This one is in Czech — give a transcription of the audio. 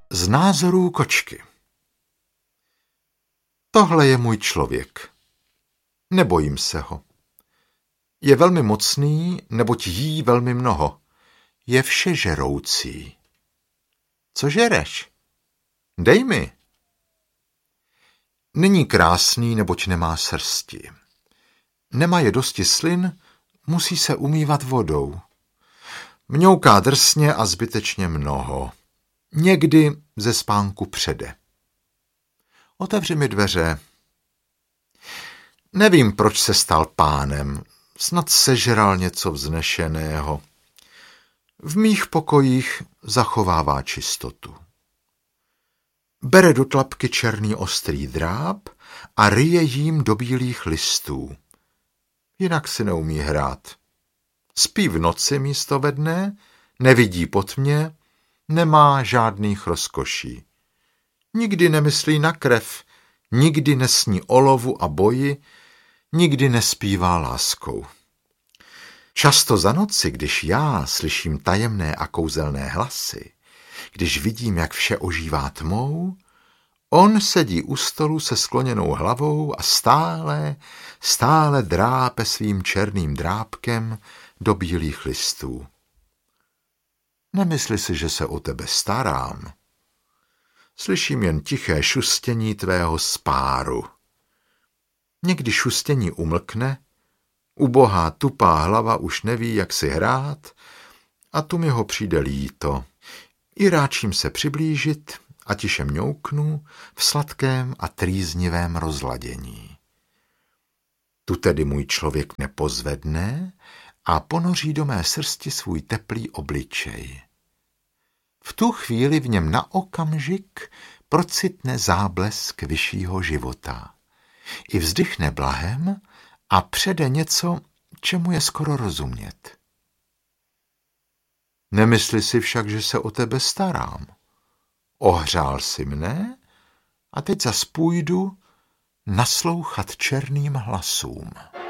Z názorů kočky. Tohle je můj člověk. Nebojím se ho. Je velmi mocný, neboť jí velmi mnoho. Je všežeroucí. Co žereš? Dej mi. Není krásný, neboť nemá srsti. Nemá je dosti slin, musí se umývat vodou. Mňouká drsně a zbytečně mnoho. Někdy ze spánku přede. Otevři mi dveře. Nevím, proč se stal pánem. Snad sežral něco vznešeného. V mých pokojích zachovává čistotu. Bere do tlapky černý ostrý dráp a ryje jím do bílých listů. Jinak si neumí hrát. Spí v noci místo ve dne, nevidí po tmě, nemá žádných rozkoší. Nikdy nemyslí na krev, nikdy nesní o lovu a boji, nikdy nespívá láskou. Často za noci, když já slyším tajemné a kouzelné hlasy, když vidím, jak vše ožívá tmou, on sedí u stolu se skloněnou hlavou a stále drápe svým černým drápkem do bílých listů. Nemysli si, že se o tebe starám. Slyším jen tiché šustění tvého spáru. Někdy šustění umlkne, ubohá tupá hlava už neví, jak si hrát, a tu mi ho přijde líto. I ráčím se přiblížit a tiše mňouknu v sladkém a trýznivém rozladění. Tu tedy můj člověk nepozvedne a ponoří do mé srsti svůj teplý obličej. V tu chvíli v něm na okamžik procitne záblesk vyššího života. I vzdychne blahem a přede něco, čemu je skoro rozumět. Nemysli si však, že se o tebe starám. Ohřál si mne a teď zas půjdu naslouchat černým hlasům.